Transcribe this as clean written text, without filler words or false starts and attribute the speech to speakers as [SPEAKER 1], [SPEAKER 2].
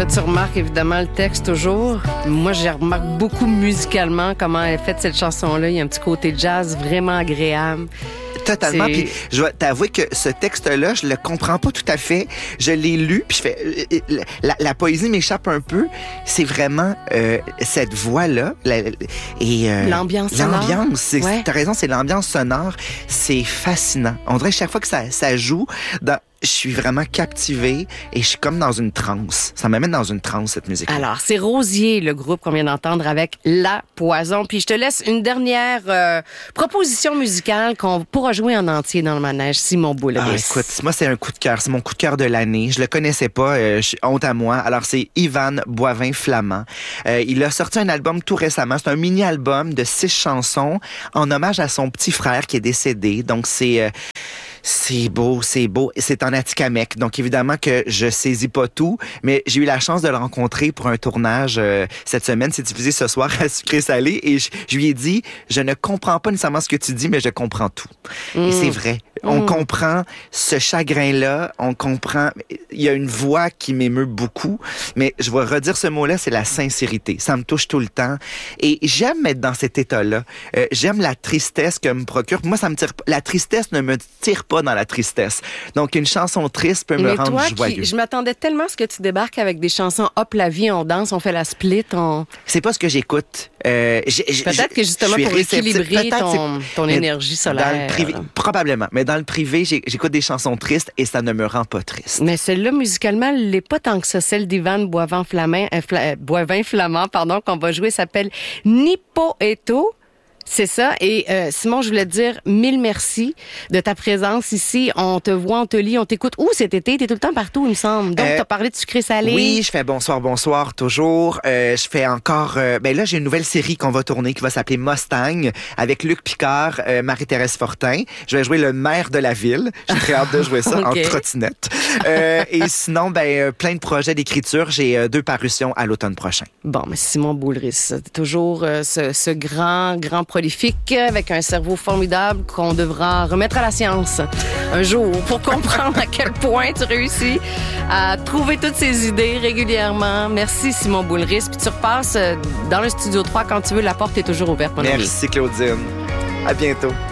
[SPEAKER 1] Là, tu remarques évidemment le texte toujours. Moi, je remarque beaucoup musicalement comment elle est faite cette chanson-là. Il y a un petit côté jazz vraiment agréable.
[SPEAKER 2] Totalement. Puis je dois t'avouer que ce texte-là, je le comprends pas tout à fait. Je l'ai lu, puis je fais la poésie m'échappe un peu. C'est vraiment cette voix-là
[SPEAKER 1] l'ambiance sonore.
[SPEAKER 2] L'ambiance,
[SPEAKER 1] Ouais.
[SPEAKER 2] T'as raison, c'est l'ambiance sonore. C'est fascinant. On dirait que chaque fois que ça joue, je suis vraiment captivée et je suis comme dans une transe. Ça m'amène dans une transe, cette musique.
[SPEAKER 1] Alors, c'est Rosier, le groupe qu'on vient d'entendre avec La Poison. Puis je te laisse une dernière proposition musicale qu'on pourra jouer en entier dans le manège, Simon Boulris.
[SPEAKER 2] Écoute, moi, c'est un coup de cœur. C'est mon coup de cœur de l'année. Je le connaissais pas. Honte à moi. Alors, c'est Ivan Boivin-Flamand. Il a sorti un album tout récemment. C'est un mini-album de 6 chansons en hommage à son petit frère qui est décédé. Donc, c'est beau. C'est en Atikamekw. Donc, évidemment que je saisis pas tout, mais j'ai eu la chance de le rencontrer pour un tournage cette semaine. C'est diffusé ce soir à Sucré Salé et je lui ai dit, je ne comprends pas nécessairement ce que tu dis, mais je comprends tout. Et c'est vrai. On comprend ce chagrin-là, on comprend... Il y a une voix qui m'émeut beaucoup, mais je vais redire ce mot-là, c'est la sincérité. Ça me touche tout le temps. Et j'aime être dans cet état-là. J'aime la tristesse que me procure. Moi, ça me tire... La tristesse ne me tire pas dans la tristesse. Donc, une chanson triste peut me rendre joyeux.
[SPEAKER 1] Je m'attendais tellement à ce que tu débarques avec des chansons « Hop, la vie, on danse, on fait la split, on... »
[SPEAKER 2] C'est pas ce que j'écoute.
[SPEAKER 1] Peut-être que justement pour équilibrer ton énergie solaire.
[SPEAKER 2] Dans le privé, probablement. Mais dans le privé, j'écoute des chansons tristes et ça ne me rend pas triste.
[SPEAKER 1] Mais celle-là, musicalement, elle l'est pas tant que ça. Celle d'Ivan Boivin-Flamand, qu'on va jouer, s'appelle Ni Poeto. C'est ça. Et Simon, je voulais te dire 1000 merci de ta présence ici. On te voit, on te lit, on t'écoute. Où cet été? T'es tout le temps partout, il me semble. Donc, t'as parlé de Sucré Salé.
[SPEAKER 2] Oui, je fais bonsoir, toujours. Je fais encore... là, j'ai une nouvelle série qu'on va tourner qui va s'appeler Mustang avec Luc Picard, Marie-Thérèse Fortin. Je vais jouer le maire de la ville. J'ai très hâte de jouer ça en trottinette. Et sinon, plein de projets d'écriture. J'ai 2 parutions à l'automne prochain.
[SPEAKER 1] Bon, mais Simon Boulris, toujours ce grand prolifique avec un cerveau formidable qu'on devra remettre à la science un jour pour comprendre à quel point tu réussis à trouver toutes ces idées régulièrement. Merci Simon Boulris. Puis tu repasses dans le studio 3 quand tu veux. La porte est toujours ouverte, mon ami.
[SPEAKER 2] Merci Claudine. À bientôt.